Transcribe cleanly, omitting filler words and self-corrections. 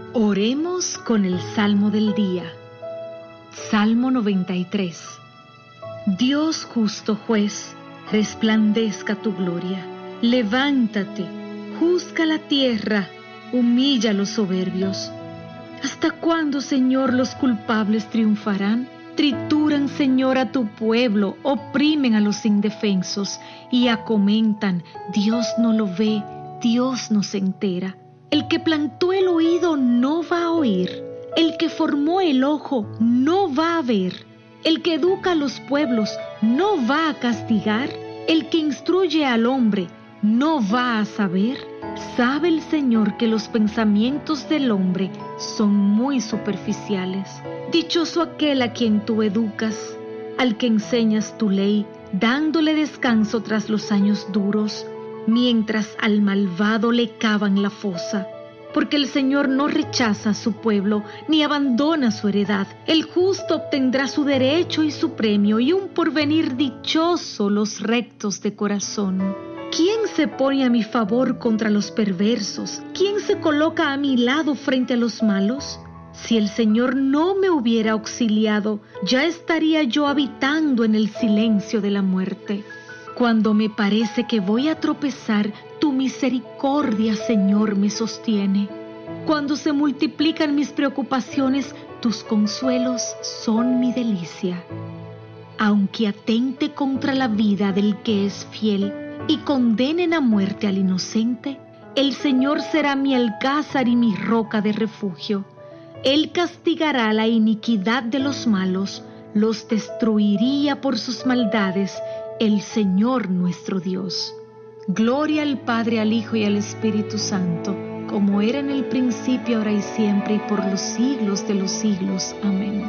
Oremos con el Salmo del día. Salmo 93. Dios justo juez, resplandezca tu gloria. Levántate, juzga la tierra, humilla a los soberbios. ¿Hasta cuándo, Señor, los culpables triunfarán? Trituran, Señor, a tu pueblo, oprimen a los indefensos y acomentan: Dios no lo ve, Dios no se entera. El que plantó el oído no va a oír, el que formó el ojo no va a ver, el que educa a los pueblos no va a castigar, el que instruye al hombre no va a saber. Sabe el Señor que los pensamientos del hombre son muy superficiales. Dichoso aquel a quien tú educas, al que enseñas tu ley, dándole descanso tras los años duros, mientras al malvado le cavan la fosa. Porque el Señor no rechaza a su pueblo, ni abandona su heredad. El justo obtendrá su derecho y su premio, y un porvenir dichoso los rectos de corazón. ¿Quién se pone a mi favor contra los perversos? ¿Quién se coloca a mi lado frente a los malos? Si el Señor no me hubiera auxiliado, ya estaría yo habitando en el silencio de la muerte. Cuando me parece que voy a tropezar, tu misericordia, Señor, me sostiene. Cuando se multiplican mis preocupaciones, tus consuelos son mi delicia. Aunque atente contra la vida del que es fiel y condenen a muerte al inocente, el Señor será mi alcázar y mi roca de refugio. Él castigará la iniquidad de los malos, los destruiría por sus maldades, el Señor nuestro Dios. Gloria al Padre, al Hijo y al Espíritu Santo, como era en el principio, ahora y siempre, y por los siglos de los siglos. Amén.